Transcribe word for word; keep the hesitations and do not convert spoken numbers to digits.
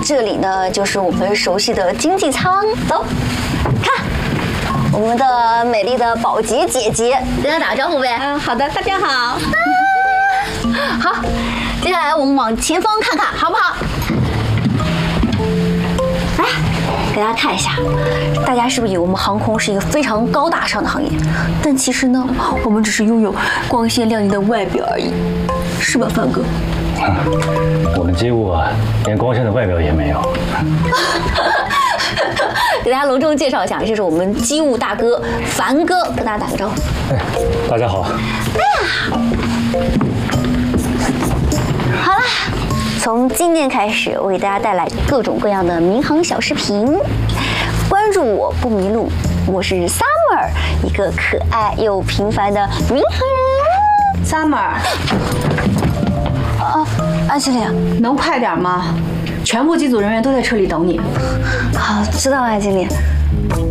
这里呢就是我们熟悉的经济舱，走，看我们的美丽的宝洁姐姐，跟大家打个招呼呗。 嗯，好的，大家好。 好，接下来我们往前方看看，好不好？来，给大家看一下，大家是不是以为我们航空是一个非常高大上的行业？但其实呢，我们只是拥有光鲜亮丽的外表而已，是吧，范哥？ 我们机务啊，连光鲜的外表也没有。 给大家隆重介绍一下，这是我们机务大哥樊哥，跟大家打个招呼。 哎，大家好。 哎呀，好啦，从今天开始，我给大家带来各种各样的民航小视频。关注我不迷路，我是 Summer， 一个可爱又平凡的民航人。 Summer， 啊，安琪丽， 能快点吗？全部机组人员都在车里等你。 好，知道了，安琪丽。